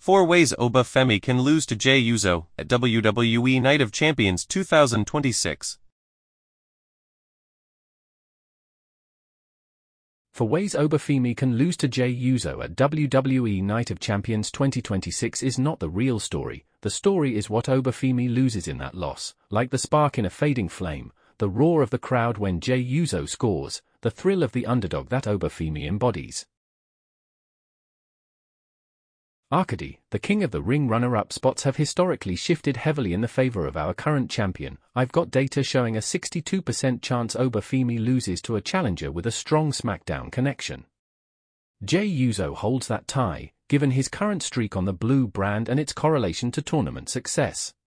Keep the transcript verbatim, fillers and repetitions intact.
Four ways Oba Femi can lose to Jey Uso at W W E Night of Champions two thousand twenty-six. Four ways Oba Femi can lose to Jey Uso at W W E Night of Champions twenty twenty-six is not the real story. The story is what Oba Femi loses in that loss, like the spark in a fading flame, the roar of the crowd when Jey Uso scores, the thrill of the underdog that Oba Femi embodies. Arcady, the King of the Ring runner-up spots have historically shifted heavily in the favor of our current champion. I've got data showing a sixty-two percent chance Oba Femi loses to a challenger with a strong SmackDown connection. Jey Uso holds that tie, given his current streak on the blue brand and its correlation to tournament success.